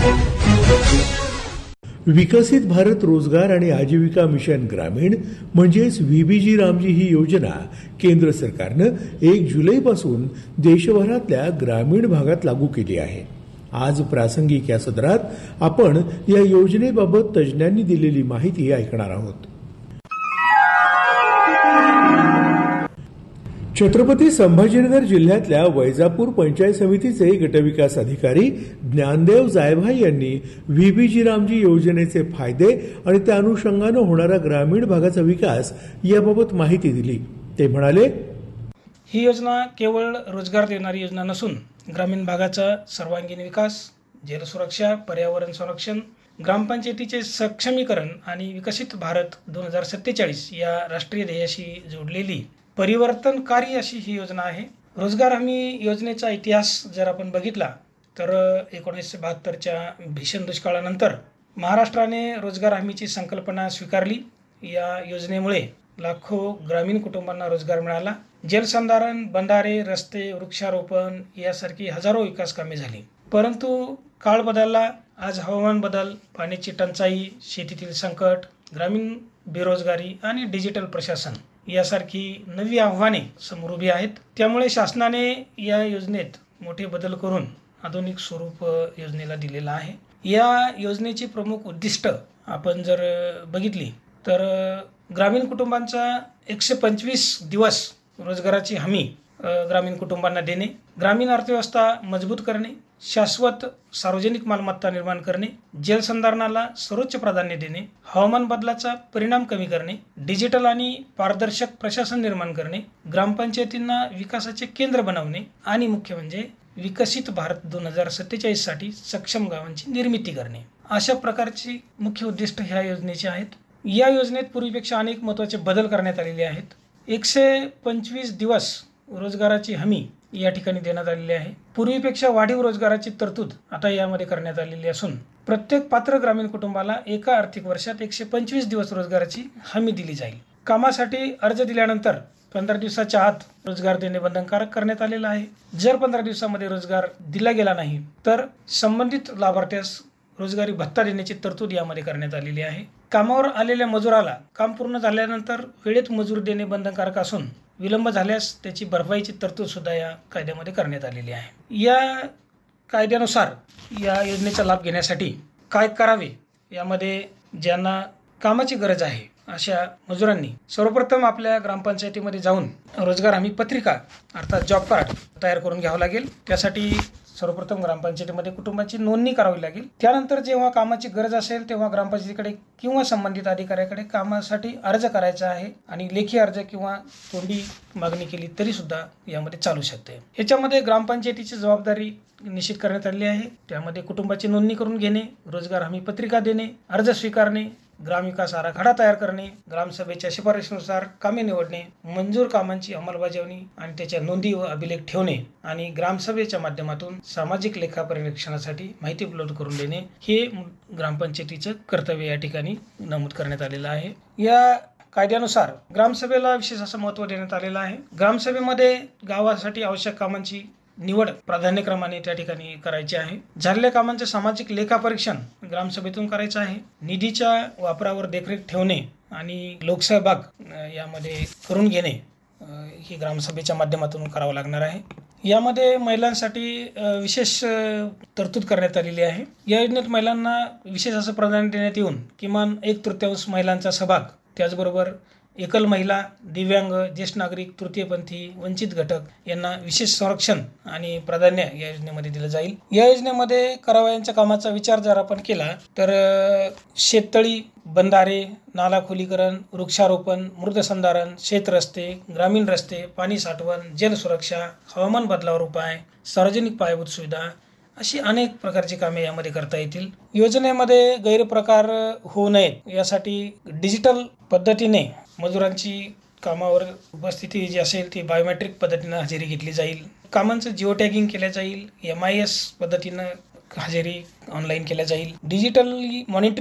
विकसित भारत रोजगार आणि आजीविका मिशन ग्रामीण म्हणजेच व्हीबीजी रामजी ही योजना केंद्र सरकारनं 1 जुलैपासून देशभरातल्या ग्रामीण भागात लागू केली आहे. आज प्रासंगिक या सदरात आपण या योजनेबाबत तज्ज्ञांनी दिलेली माहिती ऐकणार आहोत. छत्रपती संभाजीनगर जिल्ह्यातल्या वैजापूर पंचायत समितीचे गटविकास अधिकारी ज्ञानदेव जायभाई यांनी व्हीबीजी रामजी योजनेचे फायदे आणि त्या अनुषंगानं होणारा ग्रामीण भागाचा विकास याबाबत माहिती दिली. ते म्हणाले, ही योजना केवळ रोजगार देणारी योजना नसून ग्रामीण भागाचा सर्वांगीण विकास, जलसुरक्षा, पर्यावरण संरक्षण, ग्रामपंचायतीचे सक्षमीकरण आणि विकसित भारत 2047 या राष्ट्रीय ध्येयाशी जोडलेली परिवर्तनकारी अशी ही योजना आहे. रोजगार हमी योजनेचा इतिहास जर आपण बघितला तर 1972च्या भीषण दुष्काळानंतर महाराष्ट्राने रोजगार हमीची संकल्पना स्वीकारली. या योजनेमुळे लाखो ग्रामीण कुटुंबांना रोजगार मिळाला. जलसंधारण, बंधारे, रस्ते, वृक्षारोपण यासारखी हजारो विकास कामे झाली. परंतु काळ बदलला. आज हवामान बदल, पाण्याची टंचाई, शेतीतील संकट, ग्रामीण बेरोजगारी आणि डिजिटल प्रशासन यासारखी नवी आव्हाने समोर उभी आहेत. त्यामुळे शासनाने या योजनेत मोठे बदल करून आधुनिक स्वरूप योजनेला दिलेलं आहे. या योजनेची प्रमुख उद्दिष्ट आपण जर बघितली तर ग्रामीण कुटुंबांचा 125 दिवस रोजगाराची हमी ग्रामीण कुटुंबांना देणे, ग्रामीण अर्थव्यवस्था मजबूत करणे, शाश्वत सार्वजनिक मालमत्ता निर्माण करणे, जलसंधारणाला सर्वोच्च प्राधान्य देणे, हवामान बदलाचा परिणाम कमी करणे, डिजिटल आणि पारदर्शक प्रशासन निर्माण करणे, ग्रामपंचायतींना विकासाचे केंद्र बनवणे आणि मुख्य म्हणजे विकसित भारत 2047 साठी सक्षम गावांची निर्मिती करणे, अशा प्रकारची मुख्य उद्दिष्ट ह्या योजनेची आहेत. या योजनेत पूर्वीपेक्षा अनेक महत्त्वाचे बदल करण्यात आलेले आहेत. 125 दिवस रोजगाराची हमी या ठिकाणी देण्यात आलेली आहे. पूर्वीपेक्षा वाढीव रोजगाराची तरतूद आता यामध्ये करण्यात आलेली असून प्रत्येक पात्र ग्रामीण कुटुंबाला एका आर्थिक वर्षात 125 दिवस रोजगाराची हमी दिली जाईल. कामासाठी अर्ज दिल्यानंतर 15 दिवसाच्या आत रोजगार देणे बंधनकारक करण्यात आलेलं आहे. जर 15 दिवसामध्ये रोजगार दिला गेला नाही तर संबंधित लाभार्थ्यास रोजगारी भत्ता देण्याची तरतूद यामध्ये करण्यात आलेली आहे. कामावर आलेल्या मजुराला काम पूर्ण झाल्यानंतर वेळेत मजूर देणे बंधनकारक असून विलंब झाल्यास त्याची भरपाईची तरतूद सुद्धा या कायद्यामध्ये करण्यात आलेली आहे. या कायद्यानुसार या योजनेचा लाभ घेण्यासाठी काय करावे, यामध्ये ज्यांना कामाची गरज आहे अशा मजुरांनी सर्वप्रथम आपल्या ग्रामपंचायतीमध्ये जाऊन रोजगार हमी पत्रिका अर्थात जॉब कार्ड तयार करून घ्यावं लागेल. त्यासाठी सर्वप्रथम ग्रामपंचायतीमध्ये कुटुंबाची नोंदणी करावी लागेल. त्यानंतर जेव्हा कामाची गरज असेल तेव्हा ग्रामपंचायतीकडे किंवा संबंधित अधिकाऱ्याकडे कामासाठी अर्ज करायचा आहे आणि लेखी अर्ज किंवा तोंडी मागणी केली तरी सुद्धा यामध्ये चालू शकते. याच्यामध्ये ग्रामपंचायतीची जबाबदारी निश्चित करण्यात आली आहे. त्यामध्ये कुटुंबाची नोंदणी करून घेणे, रोजगार हमी पत्रिका देणे, अर्ज स्वीकारणे, ग्रामविकास आराखडा तयार करणे, ग्रामसभेच्या शिफारशीनुसार कामे निवडणे, मंजूर कामांची अंमलबजावणी आणि त्याच्या नोंदी व अभिलेख ठेवणे आणि ग्रामसभेच्या माध्यमातून सामाजिक लेखा परीक्षणासाठी माहिती उपलब्ध करून देणे हे ग्रामपंचायतीचं कर्तव्य या ठिकाणी नमूद करण्यात आलेलं आहे. या कायद्यानुसार ग्रामसभेला विशेष असं महत्त्व देण्यात आलेलं आहे. ग्रामसभेमध्ये गावासाठी आवश्यक कामांची निवड प्राधान्यक्रमाने त्या ठिकाणी करायची आहे. झालेल्या कामांचे सामाजिक लेखापरीक्षण ग्रामसभेतून करायचं आहे. निधीच्या वापरावर देखरेख ठेवणे आणि लोकसहभाग यामध्ये करून घेणे ही ग्रामसभेच्या माध्यमातून करावं लागणार आहे. यामध्ये महिलांसाठी विशेष तरतूद करण्यात आलेली आहे. या योजनेत महिलांना विशेष असं प्राधान्य देण्यात येऊन किमान 1/3 महिलांचा सहभाग, त्याचबरोबर एकल महिला, दिव्यांग, ज्येष्ठ नागरिक, तृतीयपंथी, वंचित घटक यांना विशेष संरक्षण आणि प्राधान्य या योजनेमध्ये दिलं जाईल. या योजनेमध्ये करावयांच्या कामाचा विचार जर आपण केला तर शेततळी, बंधारे, नाला खोलीकरण, वृक्षारोपण, मृदसंधारण, शेतरस्ते, ग्रामीण रस्ते, पाणी साठवण, जलसुरक्षा, हवामान बदलावर उपाय, सार्वजनिक पायाभूत सुविधा अशी अनेक प्रकारची कामे यामध्ये करता येतील. योजनेमध्ये गैरप्रकार होऊ नयेत यासाठी डिजिटल पद्धतीने मजुरांची कामावर उपस्थिती जी असेल ती बायोमेट्रिक पद्धतीनं हजेरी घेतली जाईल. कामांचं जिओ टॅगिंग केलं जाईल. MIS पद्धतीनं हजेरी ऑनलाईन केल्या जाईल. Digitally monitoring